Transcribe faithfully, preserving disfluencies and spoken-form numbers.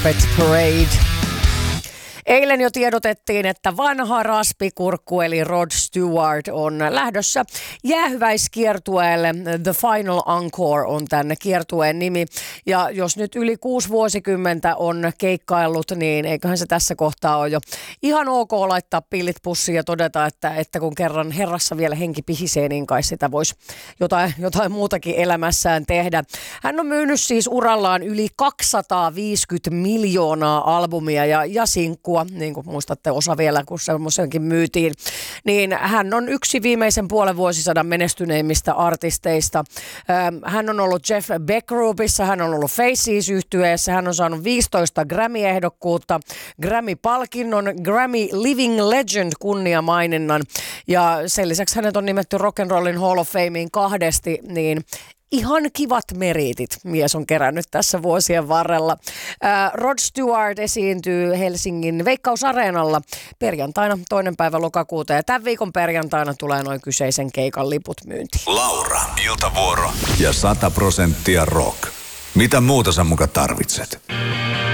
Pet Parade. Eilen jo tiedotettiin, että vanha raspikurkku eli Rod Stewart on lähdössä jäähyväiskiertueelle. The Final Encore on tänne kiertueen nimi. Ja jos nyt yli kuusi vuosikymmentä on keikkaillut, niin eiköhän se tässä kohtaa ole jo ihan ok laittaa pillit pussiin ja todeta, että, että kun kerran herrassa vielä henki pihisee, niin kai sitä voisi jotain, jotain muutakin elämässään tehdä. Hän on myynyt siis urallaan yli kaksisataaviisikymmentä miljoonaa albumia ja, ja sinkkua. Niin kuin muistatte osa vielä, kun semmoisenkin myytiin, niin hän on yksi viimeisen puolen vuosisadan menestyneimmistä artisteista. Hän on ollut Jeff Beck Groupissa, hän on ollut Faces-yhtyeessä, hän on saanut viisitoista Grammy-ehdokkuutta, Grammy-palkinnon, Grammy Living Legend kunniamaininnan ja sen lisäksi hänet on nimetty Rock'n'Rollin Hall of Fameen kahdesti, niin ihan kivat meritit mies on kerännyt tässä vuosien varrella. Ää, Rod Stewart esiintyy Helsingin Veikkausareenalla perjantaina toinen päivä lokakuuta ja tämän viikon perjantaina tulee noin kyseisen keikan liput myyntiin. Laura, iltavuoro ja sata prosenttia rock. Mitä muuta sä muka tarvitset?